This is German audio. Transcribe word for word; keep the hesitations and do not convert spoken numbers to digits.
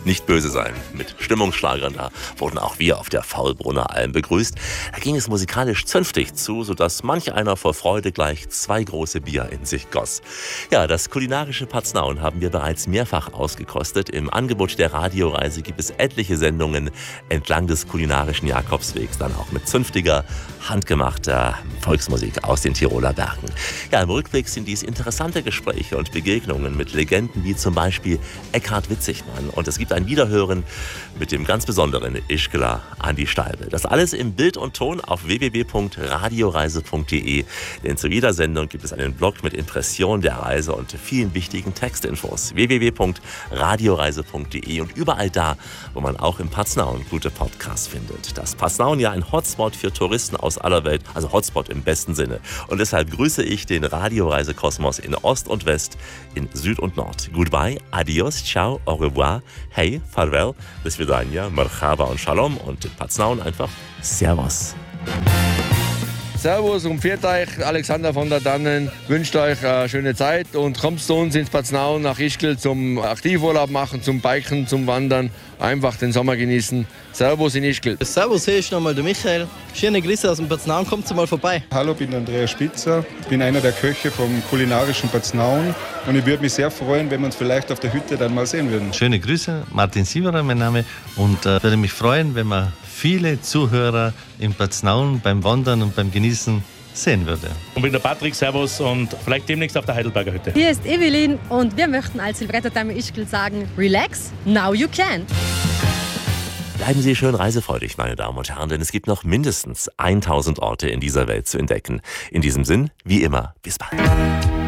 Nicht böse sein. Mit Stimmungsschlagern, da wurden auch wir auf der Faulbrunner Alm begrüßt. Da ging es musikalisch zünftig zu, sodass manch einer vor Freude gleich zwei große Bier in sich goss. Ja, das kulinarische Paznaun haben wir bereits mehrfach ausgekostet. Im Angebot der Radioreise gibt es etliche Sendungen entlang des kulinarischen Jakobswegs, dann auch mit zünftiger, handgemachter Volksmusik aus den Tiroler Bergen. Ja, im Rückblick sind dies interessante Gespräche und Begegnungen mit Legenden wie zum Beispiel Eckhard Witzigmann. Und es gibt ein Wiederhören mit dem ganz besonderen Ischgler Andi Steibel. Das alles im Bild und Ton auf w w w punkt radioreise punkt d e. Denn zu jeder Sendung gibt es einen Blog mit Impressionen der Reise und vielen wichtigen Textinfos. w w w punkt radioreise punkt d e und überall da, wo man auch im Paznaun gute Podcasts findet. Das Paznaun ja ein Hotspot für Touristen aus aller Welt, also Hotspot im besten Sinne. Und deshalb grüße ich den Radioreisekosmos in Ost und West, in Süd und Nord. Goodbye, adios, ciao, au revoir, hey, farewell, bis vidania, marhaba und shalom und in Paznaun einfach Servus. Servus und pfiat euch, Alexander von der Dannen wünscht euch eine schöne Zeit und kommt zu uns ins Paznaun nach Ischgl zum Aktivurlaub machen, zum Biken, zum Wandern, einfach den Sommer genießen. Servus in Ischgl. Servus, hier ist nochmal der Michael. Schöne Grüße aus dem Paznaun, kommt mal vorbei. Hallo, ich bin Andreas Spitzer, bin einer der Köche vom kulinarischen Paznaun und ich würde mich sehr freuen, wenn wir uns vielleicht auf der Hütte dann mal sehen würden. Schöne Grüße, Martin Sieberer mein Name und äh, würde mich freuen, wenn wir viele Zuhörer im Paznaun beim Wandern und beim Genießen sehen würde. Und bin der Patrick, servus und vielleicht demnächst auf der Heidelberger Hütte. Hier ist Evelyn und wir möchten als Silvretterdamm Ischgl sagen, relax, now you can. Bleiben Sie schön reisefreudig, meine Damen und Herren, denn es gibt noch mindestens tausend Orte in dieser Welt zu entdecken. In diesem Sinn, wie immer, bis bald.